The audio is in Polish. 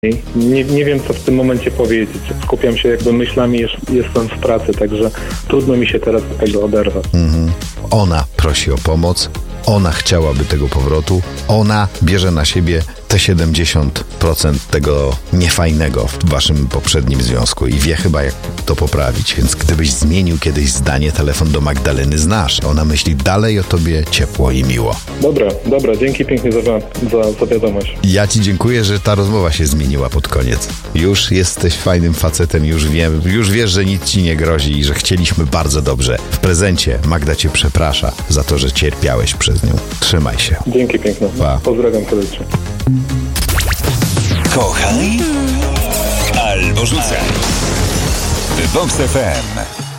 Nie wiem, co w tym momencie powiedzieć. Skupiam się jakby myślami, jestem w pracy, także trudno mi się teraz od tego oderwać. Ona prosi o pomoc, ona chciałaby tego powrotu, ona bierze na siebie te 70% tego niefajnego w waszym poprzednim związku i wie chyba, jak to poprawić. Więc gdybyś zmienił kiedyś zdanie, telefon do Magdaleny znasz. Ona myśli dalej o tobie ciepło i miło. Dobra, dzięki pięknie za wiadomość. Ja ci dziękuję, że ta rozmowa się zmieniła pod koniec. Już jesteś fajnym facetem, już wiesz, że nic ci nie grozi i że chcieliśmy bardzo dobrze. W prezencie Magda cię przeprasza za to, że cierpiałeś przez nią. Trzymaj się. Dzięki piękne. Pa. Pozdrawiam serdecznie. Kochaj albo rzucaj. Vox FM.